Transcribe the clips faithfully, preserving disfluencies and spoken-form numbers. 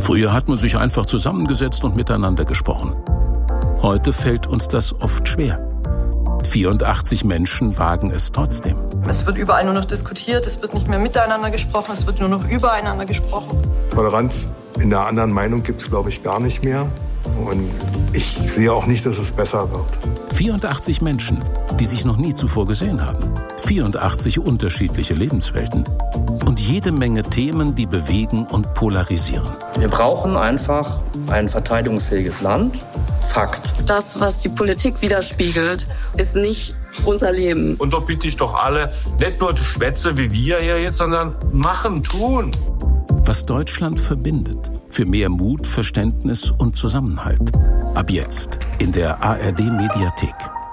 Früher hat man sich einfach zusammengesetzt und miteinander gesprochen. Heute fällt uns das oft schwer. vierundachtzig Menschen wagen es trotzdem. Es wird überall nur noch diskutiert, es wird nicht mehr miteinander gesprochen, es wird nur noch übereinander gesprochen. Toleranz in der anderen Meinung gibt es, glaube ich, gar nicht mehr. Und ich sehe auch nicht, dass es besser wird. vierundachtzig Menschen, die sich noch nie zuvor gesehen haben. vierundachtzig unterschiedliche Lebenswelten. Und jede Menge Themen, die bewegen und polarisieren. Wir brauchen einfach ein verteidigungsfähiges Land. Fakt. Das, was die Politik widerspiegelt, ist nicht unser Leben. Und da bitte ich doch alle, nicht nur Schwätze wie wir hier jetzt, sondern machen, tun. Was Deutschland verbindet. Für mehr Mut, Verständnis und Zusammenhalt. Ab jetzt in der A R D-Mediathek.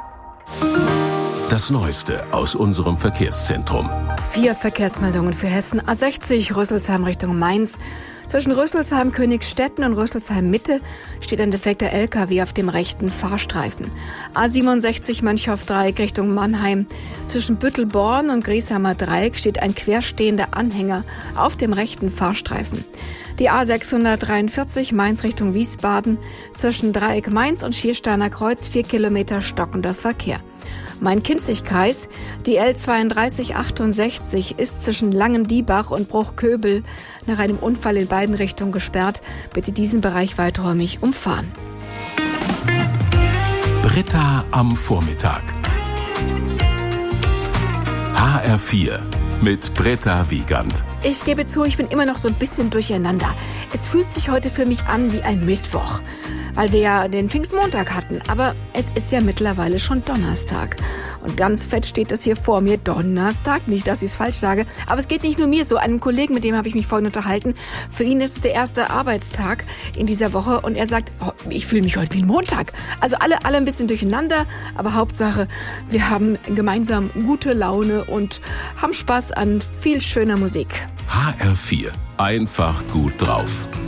Das Neueste aus unserem Verkehrszentrum. Vier Verkehrsmeldungen für Hessen. A sechzig Rüsselsheim Richtung Mainz. Zwischen Rüsselsheim, Königstetten und Rüsselsheim Mitte steht ein defekter L K W auf dem rechten Fahrstreifen. A siebenundsechzig Mönchhoff-Dreieck Richtung Mannheim. Zwischen Büttelborn und Griesheimer Dreieck steht ein querstehender Anhänger auf dem rechten Fahrstreifen. Die A sechshundertdreiundvierzig Mainz Richtung Wiesbaden. Zwischen Dreieck Mainz und Schiersteiner Kreuz vier Kilometer stockender Verkehr. Main-Kinzig-Kreis, die L zweiunddreißig achtundsechzig ist zwischen Langendiebach und Bruchköbel nach einem Unfall in beiden Richtungen gesperrt. Bitte diesen Bereich weiträumig umfahren. Britta am Vormittag. H R vier mit Britta Wiegand. Ich gebe zu, ich bin immer noch so ein bisschen durcheinander. Es fühlt sich heute für mich an wie ein Mittwoch, weil wir ja den Pfingstmontag hatten. Aber es ist ja mittlerweile schon Donnerstag. Und ganz fett steht das hier vor mir, Donnerstag. Nicht, dass ich es falsch sage. Aber es geht nicht nur mir so. Einem Kollegen, mit dem habe ich mich vorhin unterhalten. Für ihn ist es der erste Arbeitstag in dieser Woche. Und er sagt, oh, ich fühle mich heute wie ein Montag. Also alle, alle ein bisschen durcheinander. Aber Hauptsache, wir haben gemeinsam gute Laune und haben Spaß an viel schöner Musik. H R vier. Einfach gut drauf.